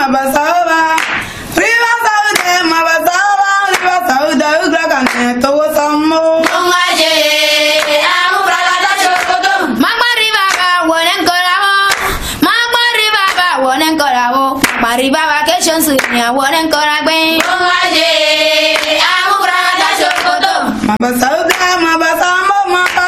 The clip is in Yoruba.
mabasaba. Riva saude mabasaba. Riva saude ugragane to samo. Ongaje amu bragada chokoto. Magmariba wonen koramo. Magmariba wonen koramo. Mariba vacation sunya wonen koragbe. Ongaje amu bragada chokoto. Mabasaba.